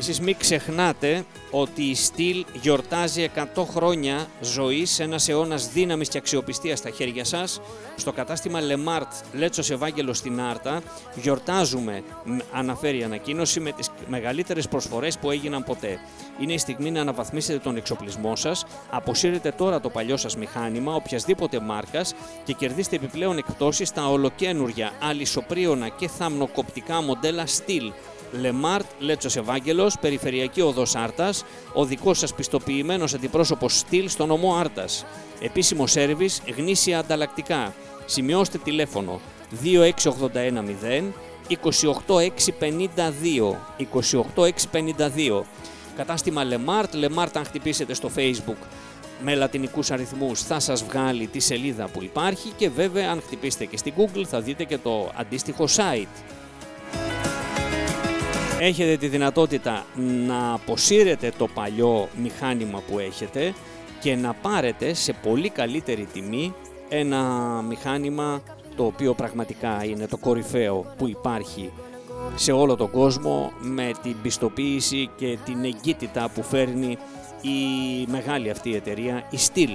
Εσείς μην ξεχνάτε ότι η Στυλ γιορτάζει 100 χρόνια ζωής, ένας αιώνας δύναμης και αξιοπιστίας στα χέρια σας. Στο κατάστημα Λεμάρτ, Λέτσος Ευάγγελος στην Άρτα, γιορτάζουμε, αναφέρει η ανακοίνωση, με τις μεγαλύτερες προσφορές που έγιναν ποτέ. Είναι η στιγμή να αναβαθμίσετε τον εξοπλισμό σας, αποσύρετε τώρα το παλιό σας μηχάνημα, οποιασδήποτε μάρκας, και κερδίστε επιπλέον εκπτώσεις στα ολοκαίνουργια, αλυσοπρίωνα και θαμνοκοπτικά μοντέλα Στυλ. Λεμάρτ, Λέτσος Ευάγγελος, Περιφερειακή Οδός Άρτας, ο δικός σας πιστοποιημένος αντιπρόσωπος Στυλ στο νομό Άρτας. Επίσημο σέρβις, γνήσια ανταλλακτικά. Σημειώστε τηλέφωνο 26810 28652. 28652. Κατάστημα Λεμάρτ. Λεμάρτ, αν χτυπήσετε στο Facebook με λατινικούς αριθμούς, θα σας βγάλει τη σελίδα που υπάρχει, και βέβαια αν χτυπήσετε και στην Google θα δείτε και το αντίστοιχο site. Έχετε τη δυνατότητα να αποσύρετε το παλιό μηχάνημα που έχετε και να πάρετε σε πολύ καλύτερη τιμή ένα μηχάνημα το οποίο πραγματικά είναι το κορυφαίο που υπάρχει σε όλο τον κόσμο, με την πιστοποίηση και την εγκύτητα που φέρνει η μεγάλη αυτή εταιρεία, η Στυλ.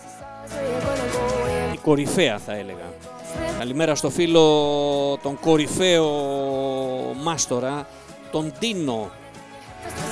Η κορυφαία, θα έλεγα. Καλημέρα στο φίλο, τον κορυφαίο μάστορα, τον Τίνο.